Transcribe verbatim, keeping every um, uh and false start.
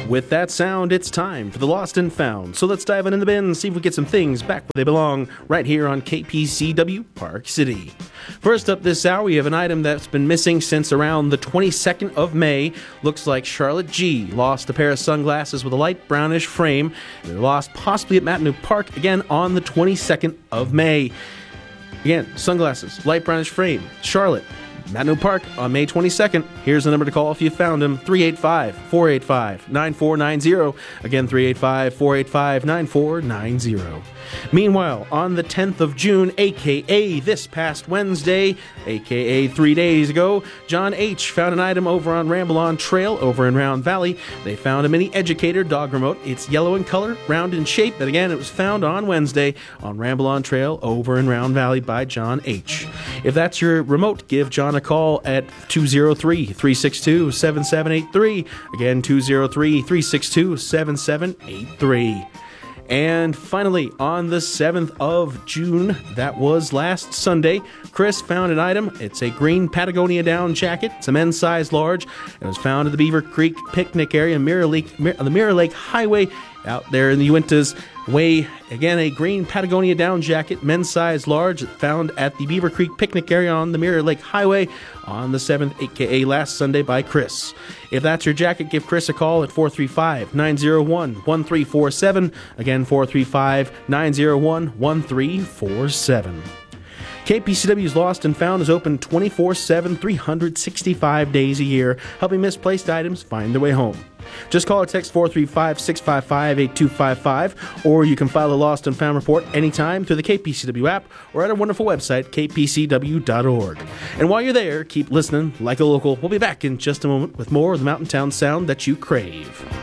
With that sound, it's time for the Lost and Found. So let's dive in the bin and see if we get some things back where they belong, right here on K P C W Park City. First up this hour, we have an item that's been missing since around the twenty-second of May. Looks like Charlotte G. lost a pair of sunglasses with a light brownish frame. They're lost possibly at Matanu Park, again on the twenty-second of May. Again, sunglasses, light brownish frame, Charlotte, Matanu Park on May twenty-second. Here's the number to call if you found him, three eight five, four eight five, nine four nine zero. Again, three eight five, four eight five, nine four nine zero. Meanwhile, on the tenth of June, a k a this past Wednesday, a k a three days ago, John H. found an item over on Ramble-On Trail over in Round Valley. They found a mini Educator dog remote. It's yellow in color, round in shape, and again, it was found on Wednesday on Ramble-On Trail over in Round Valley by John H. If that's your remote, give John a call at two oh three, three six two, seven seven eight three. Again, two oh three, three six two, seven seven eight three. And finally, on the seventh of June, that was last Sunday, Chris found an item. It's a green Patagonia down jacket. It's a men's size large. It was found at the Beaver Creek picnic area, Mirror Lake, Mir- the Mirror Lake Highway out there in the Uintas Way. Again, a green Patagonia down jacket, men's size large, found at the Beaver Creek picnic area on the Mirror Lake Highway on the seventh, aka last Sunday by Chris. If that's your jacket, give Chris a call at four three five, nine oh one, one three four seven. Again, four three five, nine oh one, one three four seven. K P C W's Lost and Found is open twenty-four seven, three hundred sixty-five days a year, helping misplaced items find their way home. Just call or text four three five, six five five, eight two five five, or you can file a Lost and Found report anytime through the K P C W app or at our wonderful website, k p c w dot org. And while you're there, keep listening like a local. We'll be back in just a moment with more of the Mountain Town sound that you crave.